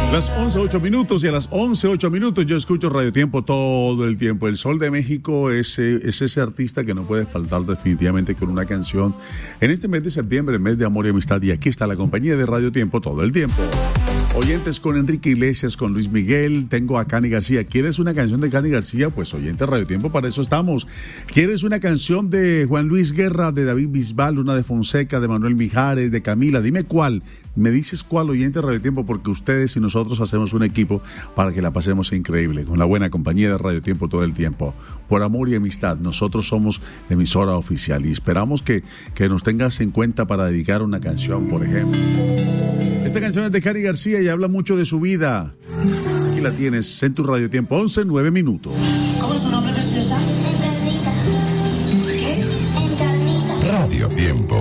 Las 11:08 y a las 11:08 yo escucho Radio Tiempo todo el tiempo. El Sol de México es ese artista que no puede faltar definitivamente con una canción en este mes de septiembre, mes de amor y amistad, y aquí está la compañía de Radio Tiempo todo el tiempo. Oyentes con Enrique Iglesias, con Luis Miguel, tengo a Cani García. ¿Quieres una canción de Cani García? Pues oyente Radio Tiempo, para eso estamos. ¿Quieres una canción de Juan Luis Guerra, de David Bisbal, una de Fonseca, de Manuel Mijares, de Camila? Dime cuál. Me dices cuál, oyente Radio Tiempo, porque ustedes y nosotros hacemos un equipo para que la pasemos increíble, con la buena compañía de Radio Tiempo todo el tiempo. Por amor y amistad, nosotros somos emisora oficial y esperamos que nos tengas en cuenta para dedicar una canción, por ejemplo. Esta canción es de Cani García y habla mucho de su vida. Aquí la tienes en tu Radio Tiempo, 11:09.